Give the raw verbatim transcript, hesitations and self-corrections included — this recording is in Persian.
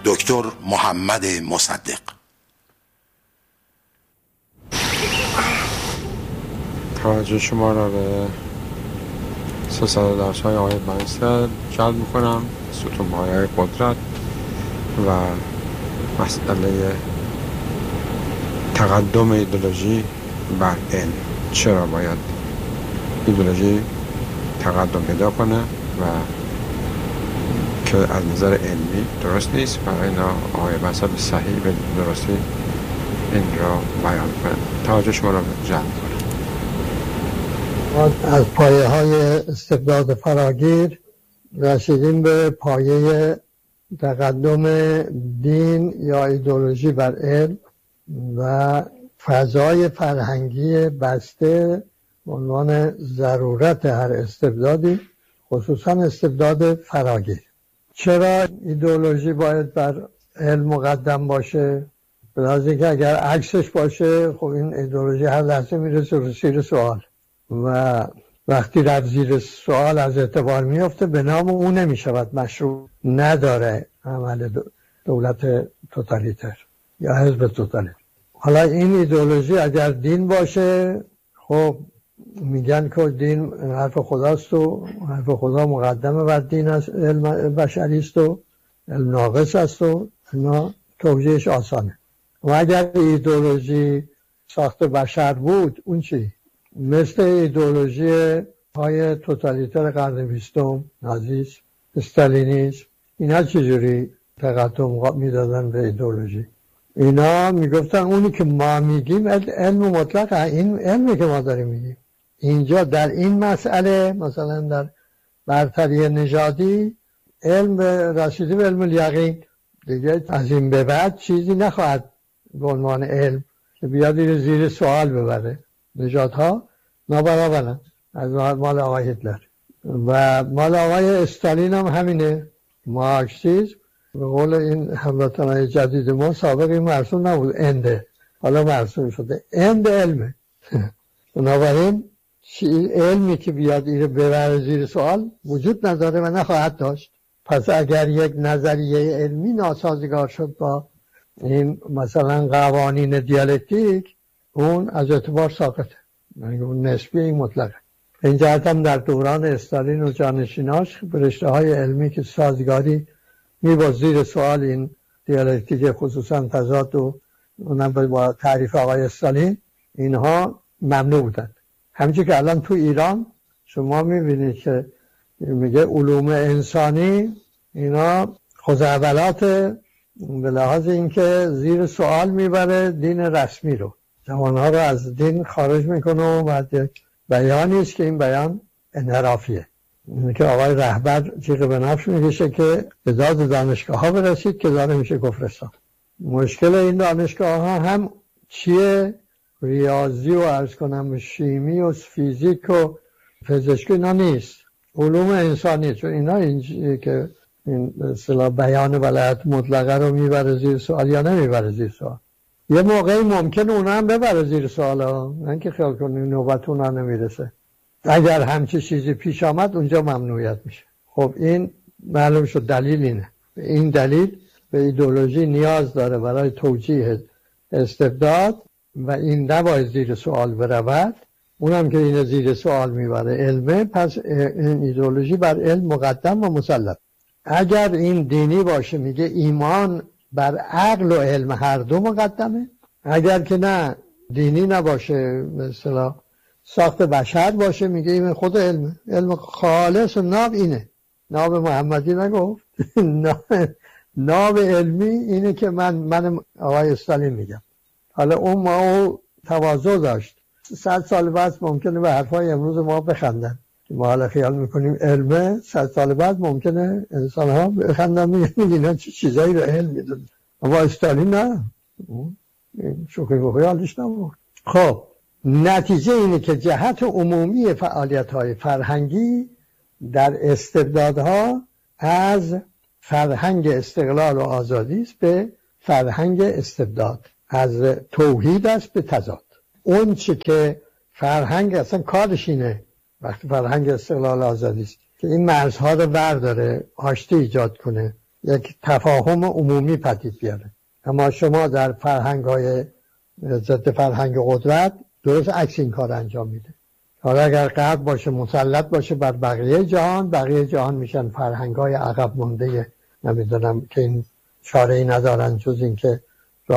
دکتر محمد مصدق. توجه شما را به سلسله درس های آقای بنی‌صدر جلب میکنم. ستون‌های قدرت و مسئله تقدم ایدئولوژی بر علم. چرا باید ایدئولوژی تقدم پیدا کنه و که از نظر علمی درست نیست و اینا آقای بنی‌صدر صحیح به درستی این را بیان کنه. توجه شما را جلب کنم. از پایه های استبداد فراگیر رسیدیم به پایه تقدم دین یا ایدئولوژی بر علم و فضای فرهنگی بسته به عنوان ضرورت هر استبدادی، خصوصا استبداد فراگیر. چرا ایدئولوژی باید بر علم مقدم باشه؟ به لحاظ اینکه اگر عکسش باشه خب این ایدئولوژی هر لحظه میره زیر سوال و وقتی رفت زیر سوال از اعتبار میفته، به نام اون نمیشود مشروع، نداره عمل دولت توتالیتر یا حزب توتالیتر. حالا این ایدئولوژی اگر دین باشه، خب میگن که دین حرف خداست و حرف خدا مقدمه بر دین است، علم بشری است و علم ناقص است و اینا توجیهش آسانه. و اگر ایدئولوژی ساخت بشر بود، اون چی؟ مثل ایدئولوژی های توتالیتر قرن بیستم، نازیسم، استالینیسم، اینا چجوری تقدم میدادن به ایدئولوژی؟ اینا میگفتن اونی که ما میگیم علم مطلق، این علمی که ما داریم میگیم. اینجا در این مسئله مثلا در برتری نژادی علم رسیده به علم الیقین، دیگه از این به بعد چیزی نخواهد به عنوان علم که بیاد زیر سوال ببره. نژادها نابرابرن از مال آقای هیتلر و مال آقای استالین هم همینه. مارکسیسم به قول این هموطنهای جدید ما سابق این مرسوم نبود، انده، حالا مرسوم شده. اند علمه. بنابراین علمی که بیاد اینو ببره زیر سوال وجود نداره و نخواهد داشت. پس اگر یک نظریه علمی ناسازگار شد با این مثلا قوانین دیالکتیک، اون از اعتبار ساقطه، یعنی اون نسبی، این مطلقه. این جهت هم در دوران استالین و جانشیناش رشته های علمی که سازگاری میباز زیر سوال این دیالکتیک، خصوصا تضاد و اونم با تعریف آقای استالین، اینها ممنوع بودند. همچنین که الان تو ایران شما میبینید که میگه علوم انسانی اینا خزعبلات به لحاظ اینکه زیر سوال میبره دین رسمی رو، جوانها رو از دین خارج میکنه و بعد یک بیانی است که این بیان انحرافیه. اینه که آقای رهبر جیغ به نفش میکشه که به داد دانشگاه ها برسید که داره میشه کفرستان. مشکل این دانشگاه ها هم چیه؟ ریاضی و عرض کنم شیمی و فیزیک و پزشکی اینا نیست، علوم انسانی. چون اینا این که این اصطلاح بیان ولایت مطلقه رو میبره زیر سوال یا نمیبره زیر سوال. یه موقعی ممکن اونا هم ببره زیر سوال ها، نه که خیال کنید نوبت اونا نمیرسه. اگر همچه چیزی پیش آمد اونجا ممنوعیت میشه. خب این معلوم شد دلیل اینه. این دلیل به ایدئولوژی نیاز داره برای توجیه استبداد و این نباید زیر سوال برود. اونم که این زیر سوال میبره علمه، پس این ایدئولوژی بر علم مقدم و مسلط. اگر این دینی باشه میگه ایمان بر عقل و علم هر دو مقدمه. اگر که نه دینی نباشه، مثلا ساخت بشر باشه، میگه این خود علمه، علم خالص و ناب اینه. ناب محمدی نگفت. ناب علمی اینه که من من آقای استالین میگم. حالا اون ما او تواضع داشت. صد سال بعد ممکنه به حرفای امروز ما بخندن که ما حالا خیال میکنیم علمه، صد سال بعد ممکنه انسان ها بخندن میگن اینا چه چیزایی رو علم میدون. اما استالین نه، شوخی و خیالش نبود. خب نتیجه اینه که جهت عمومی فعالیت های فرهنگی در استبدادها از فرهنگ استقلال و آزادی است به فرهنگ استبداد، از توحید است به تضاد. اون چی که فرهنگ اصلا کارش اینه وقتی فرهنگ استقلال و آزادی است که این مرزها رو برداره، آشتی ایجاد کنه، یک تفاهم عمومی پدید بیاره. اما شما در فرهنگ‌های ضد فرهنگ قدرت درست عکس این کار انجام میده. حالا اگر غرب باشه مسلط باشه بر بقیه جهان، بقیه جهان میشن فرهنگ‌های عقب مونده، نمیدونم که این چاره‌ای ندارن جز این که